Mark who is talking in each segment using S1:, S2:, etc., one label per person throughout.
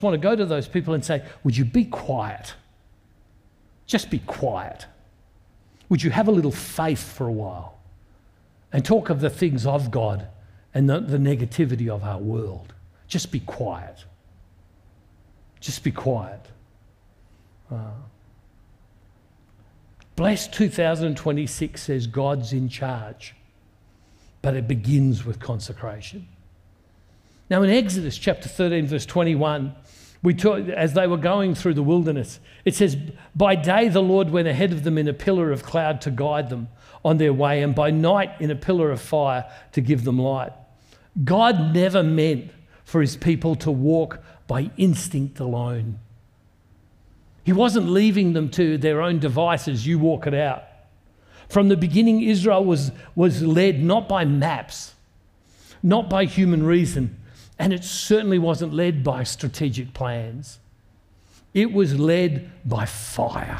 S1: want to go to those people and say, would you be quiet? Just be quiet. Would you have a little faith for a while and talk of the things of God and the negativity of our world? Just be quiet. Just be quiet. Blessed 2026 says God's in charge, but it begins with consecration. Now in Exodus chapter 13 verse 21, as they were going through the wilderness, it says, by day the Lord went ahead of them in a pillar of cloud to guide them on their way, and by night in a pillar of fire to give them light. God never meant for his people to walk by instinct alone. He wasn't leaving them to their own devices, you walk it out. From the beginning, Israel was led not by maps, not by human reason, and it certainly wasn't led by strategic plans. It was led by fire.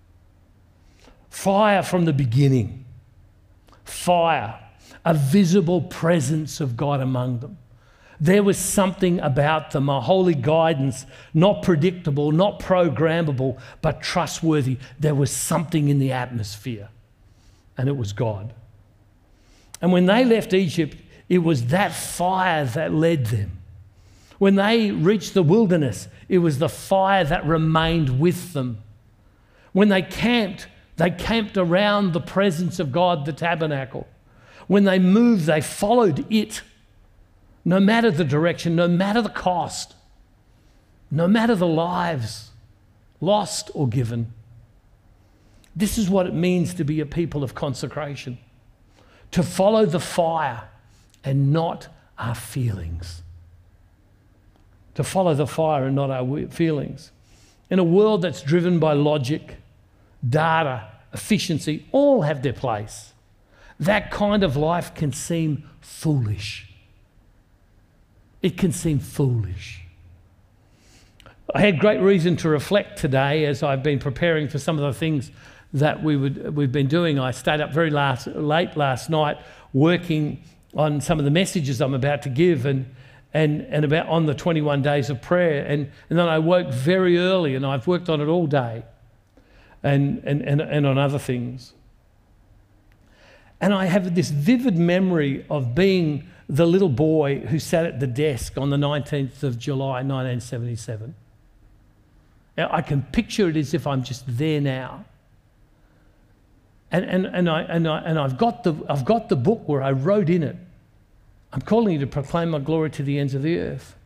S1: Fire from the beginning. Fire, a visible presence of God among them. There was something about them, a holy guidance, not predictable, not programmable, but trustworthy. There was something in the atmosphere, and it was God. And when they left Egypt, it was that fire that led them. When they reached the wilderness, it was the fire that remained with them. When they camped around the presence of God, the tabernacle. When they moved, they followed it. No matter the direction, no matter the cost, no matter the lives lost or given. This is what it means to be a people of consecration. To follow the fire and not our feelings. To follow the fire and not our feelings. In a world that's driven by logic, data, efficiency, all have their place. That kind of life can seem foolish. It can seem foolish. I had great reason to reflect today as I've been preparing for some of the things that we've been doing. I stayed up very late last night working on some of the messages I'm about to give and about on the 21 days of prayer. And then I woke very early and I've worked on it all day and on other things. And I have this vivid memory of being the little boy who sat at the desk on the 19th of July, 1977. Now, I can picture it as if I'm just there now. And I've got the book where I wrote in it, I'm calling you to proclaim my glory to the ends of the earth.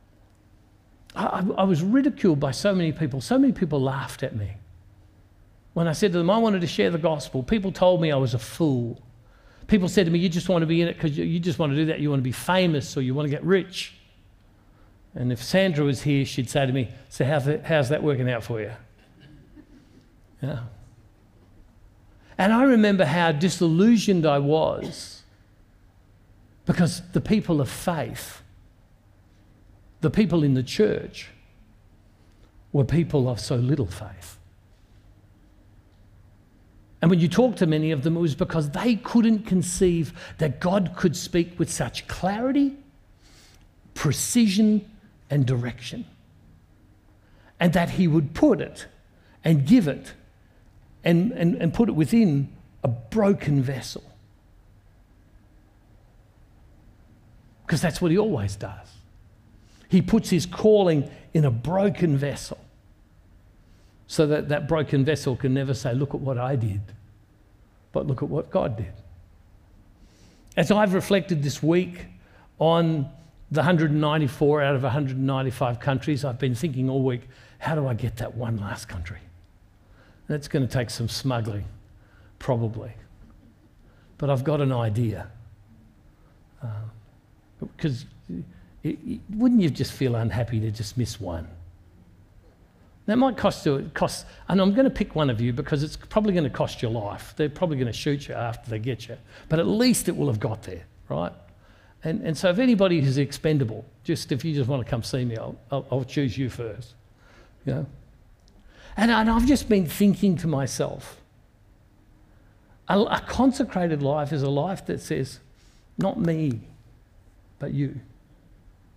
S1: I was ridiculed by so many people. So many people laughed at me. When I said to them, I wanted to share the gospel, people told me I was a fool. People said to me, you just want to be in it because you just want to do that. You want to be famous or you want to get rich. And if Sandra was here, she'd say to me, so how's that working out for you? Yeah. And I remember how disillusioned I was because the people of faith, the people in the church, were people of so little faith. And when you talk to many of them, it was because they couldn't conceive that God could speak with such clarity, precision, and direction. And that he would put it and give it and put it within a broken vessel. Because that's what he always does. He puts his calling in a broken vessel. So that that broken vessel can never say, look at what I did, but look at what God did. As I've reflected this week on the 194 out of 195 countries, I've been thinking all week, how do I get that one last country? That's going to take some smuggling, probably. But I've got an idea. Because wouldn't you just feel unhappy to just miss one? That might cost, and I'm going to pick one of you because it's probably going to cost your life. They're probably going to shoot you after they get you. But at least it will have got there, right? And so if anybody who's expendable, if you just want to come see me, I'll choose you first. You know? And I've just been thinking to myself, a consecrated life is a life that says, not me, but you.